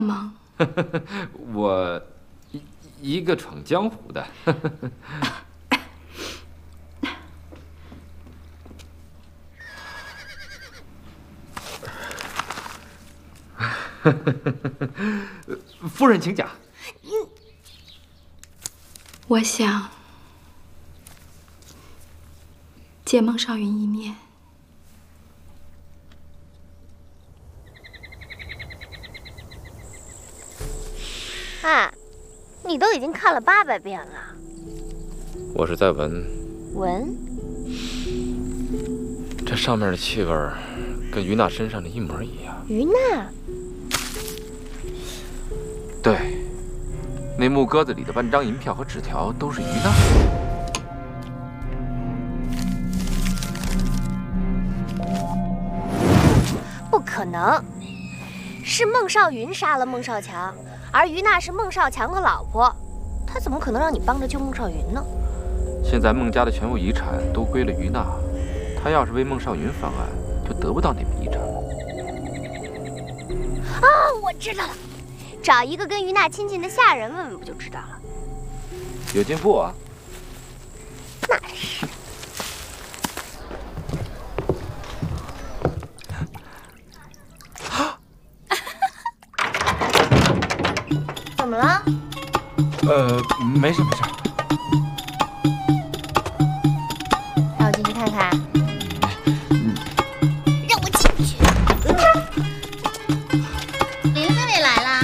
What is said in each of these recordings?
忙？ 我一个闯江湖的。夫人，请讲。 我想见孟少云一面。 啊，你都已经看了800遍了。 我是在闻，这上面的气味跟于娜身上的一模一样。 于娜？ 对，那木鸽子里的半张银票和纸条都是于娜。 不可能，是孟少云杀了孟少强，而于娜是孟少强的老婆，他怎么可能让你帮着救孟少云呢？ 现在孟家的全部遗产都归了于娜，她要是为孟少云方案，就得不到那笔遗产了。 啊，我知道了，找一个跟于娜亲近的下人问问不就知道了？ 有进步啊！ 那是。怎么了？ 没事没事。 让我进去看看。让我进去。 玲玲妹妹来啦！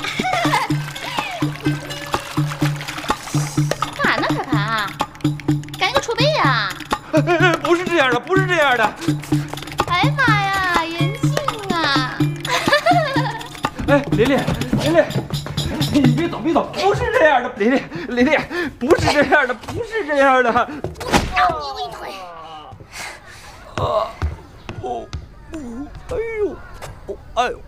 干啥呢，凯凯？赶紧给我出背呀！ 不是这样的，不是这样的。 哎呀妈呀，严静啊！ 哎，琳琳，你别走，别走，不是这样的，琳琳，不是这样的，不是这样的。 让你有一腿。 哎呦。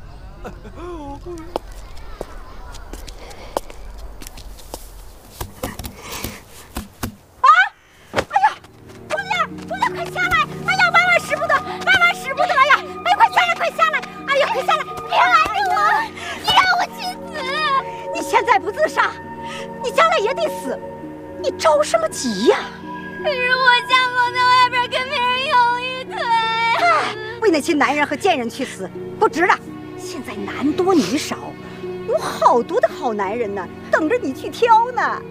快下来！哎呀，万万使不得，万万使不得呀！哎，快下来，快下来！哎呀，快下来！别拦着我！你让我去死！ 你现在不自杀，你将来也得死，你着什么急呀？ 可是我想我在外边跟别人有一腿。 哎，为那些男人和贱人去死，不值了。现在男多女少，有好多的好男人呢，等着你去挑呢。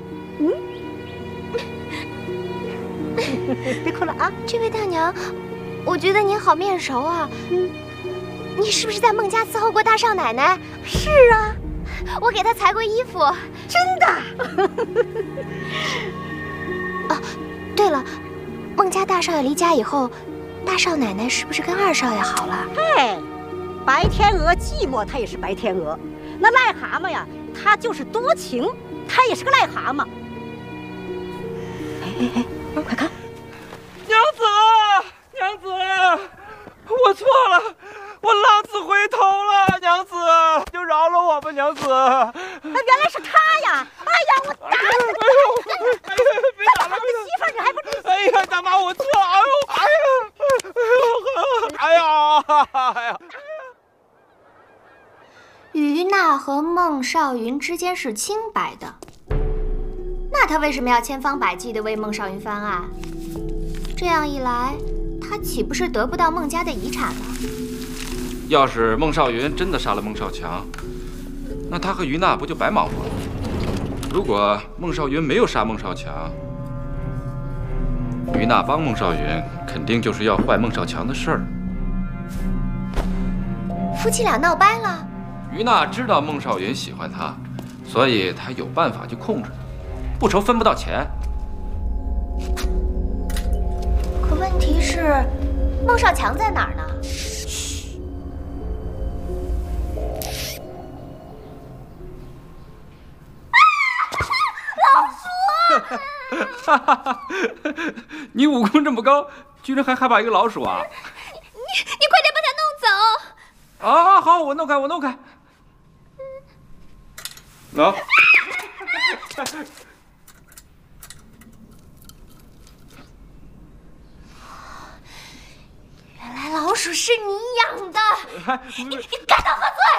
别哭了啊！ 这位大娘，我觉得您好面熟啊。你是不是在孟家伺候过大少奶奶？ 是啊， 我给她裁过衣服。 真的。 啊，对了，孟家大少爷离家以后，大少奶奶是不是跟二少爷好了？ 哎，白天鹅寂寞，它也是白天鹅。那癞蛤蟆呀，它就是多情，它也是个癞蛤蟆。哎，快看！ 娘子，我错了，我浪子回头了，娘子，就饶了我吧，娘子。 原来是他呀！哎呀，我打死你！ 哎呀，别打了， 我媳妇儿你还不知？ 哎呀，大妈，我错了，哎呀！ 于娜和孟少云之间是清白的，那他为什么要千方百计地为孟少云翻案？这样一来，他岂不是得不到孟家的遗产了？ 要是孟少云真的杀了孟少强，那他和于娜不就白忙活了？如果孟少云没有杀孟少强，于娜帮孟少云，肯定就是要坏孟少强的事儿。 夫妻俩闹掰了。 于娜知道孟少云喜欢她，所以她有办法去控制他，不愁分不到钱。 可问题是，孟少强在哪儿呢？ 哈哈，你武功这么高，居然还害怕一个老鼠啊！ 你快点把它弄走！ 啊，好，我弄开。啊！ 原来老鼠是你养的，你该当何罪？